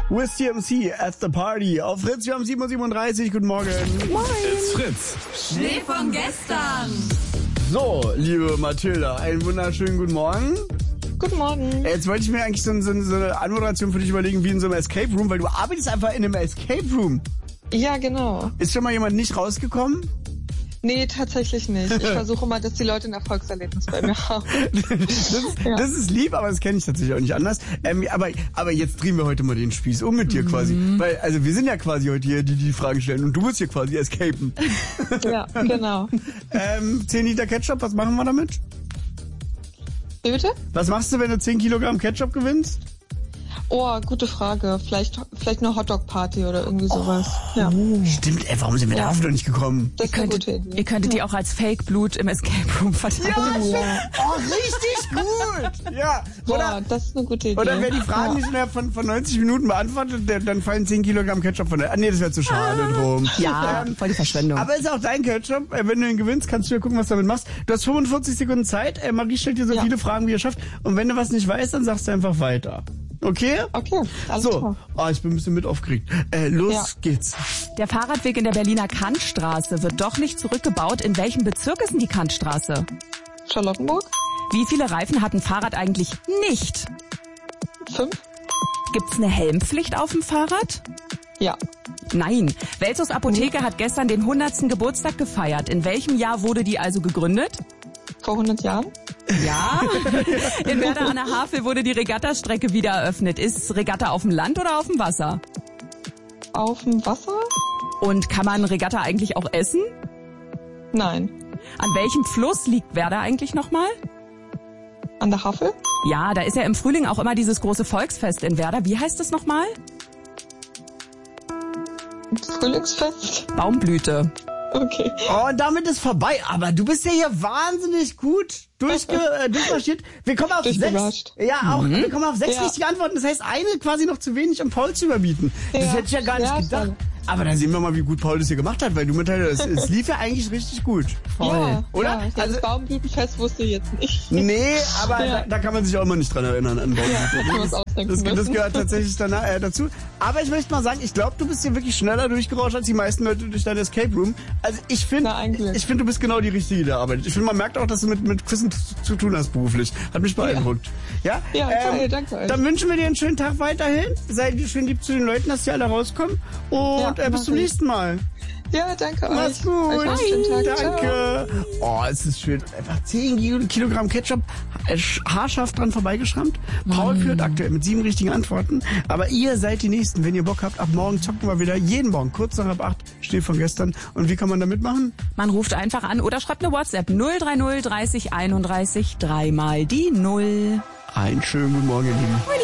With TMC at the party. Auf Fritz, wir haben 7:37 Uhr. Guten Morgen. Moin. It's Fritz. Schnee von gestern. So, liebe Mathilda, einen wunderschönen guten Morgen. Guten Morgen. Jetzt wollte ich mir eigentlich so eine Anmoderation für dich überlegen, wie in so einem Escape Room, weil du arbeitest einfach in einem Escape Room. Ja, genau. Ist schon mal jemand nicht rausgekommen? Nee, tatsächlich nicht. Ich versuche mal, dass die Leute ein Erfolgserlebnis bei mir haben. Das ist lieb, aber das kenne ich tatsächlich auch nicht anders. Aber jetzt drehen wir heute mal den Spieß um mit dir quasi. Weil, also wir sind ja quasi heute hier, die Fragen stellen und du musst hier quasi escapen. Ja, genau. 10 Liter Ketchup, was machen wir damit? Wie bitte? Was machst du, wenn du 10 Kilogramm Ketchup gewinnst? Oh, gute Frage. Vielleicht eine Hotdog-Party oder irgendwie sowas. Ja. Stimmt, warum sind wir darauf noch nicht gekommen? Das ist eine gute Idee. Ihr könntet die auch als Fake-Blut im Escape Room verteilen. Ja. Oh, richtig gut! Ja. Boah, das ist eine gute Idee. Oder wer die Fragen nicht innerhalb von 90 Minuten beantwortet, dann fallen 10 Kilogramm Ketchup von der... nee, das wäre zu schade drum. Ja, voll die Verschwendung. Aber ist auch dein Ketchup. Wenn du ihn gewinnst, kannst du ja gucken, was du damit machst. Du hast 45 Sekunden Zeit. Marie stellt dir so viele Fragen, wie ihr schafft. Und wenn du was nicht weißt, dann sagst du einfach weiter. Okay? Okay, alles klar. klar. Ich bin ein bisschen mit aufgeregt. Los geht's. Der Fahrradweg in der Berliner Kantstraße wird doch nicht zurückgebaut. In welchem Bezirk ist denn die Kantstraße? Charlottenburg? Wie viele Reifen hat ein Fahrrad eigentlich nicht? 5? Gibt's eine Helmpflicht auf dem Fahrrad? Ja. Nein. Welsos Apotheke hat gestern den 100. Geburtstag gefeiert. In welchem Jahr wurde die also gegründet? Vor 100 Jahren? Ja. In Werder an der Havel wurde die Regattastrecke wieder eröffnet. Ist Regatta auf dem Land oder auf dem Wasser? Auf dem Wasser? Und kann man Regatta eigentlich auch essen? Nein. An welchem Fluss liegt Werder eigentlich nochmal? An der Havel? Ja, da ist ja im Frühling auch immer dieses große Volksfest in Werder. Wie heißt es nochmal? Frühlingsfest? Baumblüte. Okay. Oh, und damit ist vorbei. Aber du bist ja hier wahnsinnig gut durchmarschiert. Wir kommen auf 6. Ja, auch. Wir kommen auf 6 richtige Antworten. Das heißt, eine quasi noch zu wenig, um Paul zu überbieten. Das hätte ich ja gar nicht gedacht. Aber da sehen wir mal, wie gut Paul das hier gemacht hat, weil du mitteilst, es lief ja eigentlich richtig gut. Voll. Ja, oder? Ja, das Baumblütenfest wusste ich jetzt nicht. Nee, aber da kann man sich auch immer nicht dran erinnern an Baumblüten. Das gehört tatsächlich dazu. Aber ich möchte mal sagen, ich glaube, du bist hier wirklich schneller durchgerauscht als die meisten Leute durch dein Escape Room. Also ich finde, du bist genau die Richtige, die da arbeitet. Ich finde, man merkt auch, dass du mit Quizzen zu tun hast beruflich. Hat mich beeindruckt. Ja, toll, danke euch. Dann wünschen wir dir einen schönen Tag weiterhin. Sei schön lieb zu den Leuten, dass die alle rauskommen. Und bis zum nächsten Mal. Ja, danke euch. Mach's gut. Danke. Ciao. Oh, es ist schön. Einfach 10 Kilogramm Ketchup haarscharf dran vorbeigeschrammt. Paul führt aktuell mit 7 richtigen Antworten. Aber ihr seid die Nächsten. Wenn ihr Bock habt, ab morgen zocken wir wieder. Jeden Morgen, kurz nach halb 8, Schnee von gestern. Und wie kann man da mitmachen? Man ruft einfach an oder schreibt eine WhatsApp 030 30 31 3 mal die 0. Einen schönen guten Morgen, ihr Lieben.